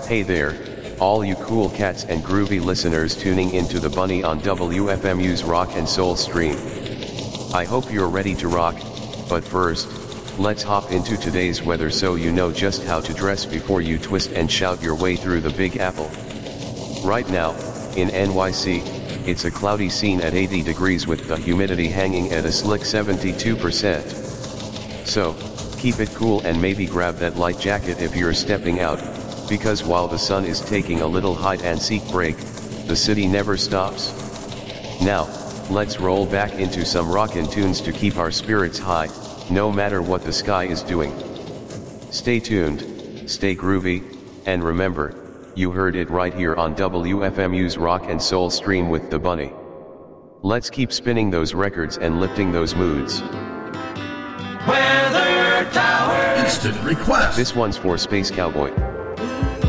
Hey there, all you cool cats and groovy listeners tuning into the Bunny on WFMU's Rock and Soul stream. I hope you're ready to rock, but first, let's hop into today's weather so you know just how to dress before you twist and shout your way through the Big Apple. Right now, in NYC, it's a cloudy scene at 80 degrees with the humidity hanging at a slick 72%. So, keep it cool and maybe grab that light jacket if you're stepping out, because while the sun is taking a little hide-and-seek break, the city never stops. Now, let's roll back into some rockin' tunes to keep our spirits high, no matter what the sky is doing. Stay tuned, stay groovy, and remember, you heard it right here on WFMU's Rock and Soul stream with the Bunny. Let's keep spinning those records and lifting those moods. Weather Tower Instant request. This one's for Space Cowboy.